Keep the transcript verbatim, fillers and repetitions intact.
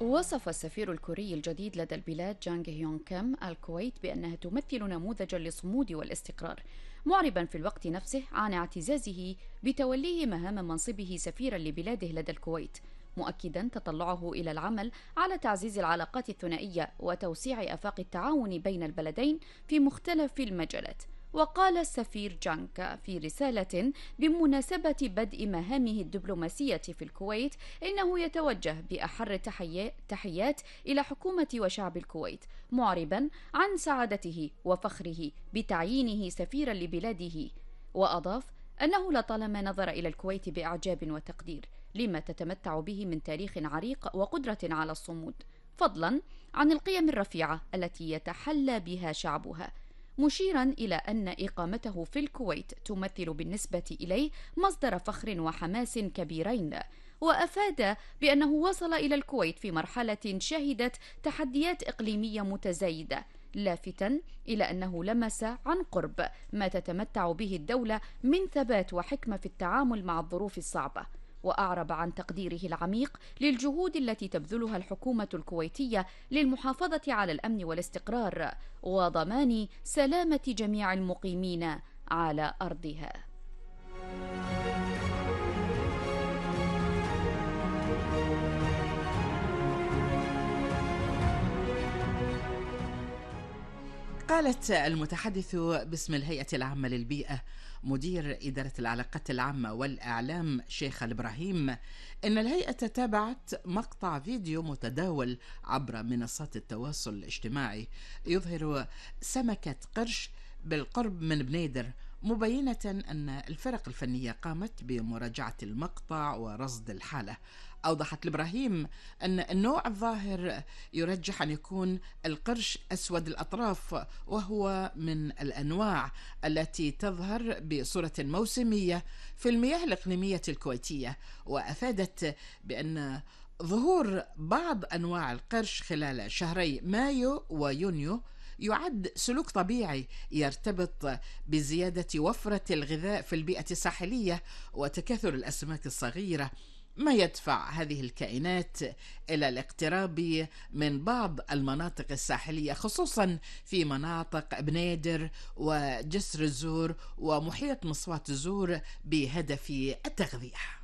وصف السفير الكوري الجديد لدى البلاد جانغ هيونغ كيم الكويت بأنها تمثل نموذجا للصمود والاستقرار، معربا في الوقت نفسه عن اعتزازه بتوليه مهام منصبه سفيرا لبلاده لدى الكويت، مؤكدا تطلعه إلى العمل على تعزيز العلاقات الثنائية وتوسيع آفاق التعاون بين البلدين في مختلف المجالات. وقال السفير جانكا في رسالة بمناسبة بدء مهامه الدبلوماسية في الكويت إنه يتوجه بأحر التحيات إلى حكومة وشعب الكويت، معربا عن سعادته وفخره بتعيينه سفيرا لبلاده. وأضاف أنه لطالما نظر إلى الكويت بإعجاب وتقدير لما تتمتع به من تاريخ عريق وقدرة على الصمود، فضلا عن القيم الرفيعة التي يتحلى بها شعبها، مشيرا إلى أن إقامته في الكويت تمثل بالنسبة إليه مصدر فخر وحماس كبيرين. وأفاد بأنه وصل إلى الكويت في مرحلة شهدت تحديات إقليمية متزايدة، لافتا إلى أنه لمس عن قرب ما تتمتع به الدولة من ثبات وحكمة في التعامل مع الظروف الصعبة، وأعرب عن تقديره العميق للجهود التي تبذلها الحكومة الكويتية للمحافظة على الأمن والاستقرار وضمان سلامة جميع المقيمين على أرضها. قالت المتحدث باسم الهيئة العامة للبيئة مدير إدارة العلاقات العامة والإعلام شيخ الإبراهيم إن الهيئة تابعت مقطع فيديو متداول عبر منصات التواصل الاجتماعي يظهر سمكة قرش بالقرب من بنيدر، مبينة أن الفرق الفنية قامت بمراجعة المقطع ورصد الحالة. أوضحت الإبراهيم أن النوع الظاهر يرجح أن يكون القرش أسود الأطراف، وهو من الأنواع التي تظهر بصورة موسمية في المياه الإقليمية الكويتية. وأفادت بأن ظهور بعض أنواع القرش خلال شهري مايو ويونيو يعد سلوك طبيعي يرتبط بزيادة وفرة الغذاء في البيئة الساحلية وتكاثر الأسماك الصغيرة، ما يدفع هذه الكائنات إلى الاقتراب من بعض المناطق الساحلية، خصوصا في مناطق بنيدر وجسر الزور ومحيط مصوات الزور بهدف التغذية.